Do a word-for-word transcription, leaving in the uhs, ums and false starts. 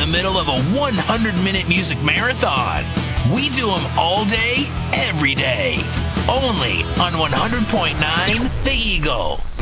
the middle of a one hundred minute music marathon. We do them all day, every day. Only on one hundred point nine The Eagle.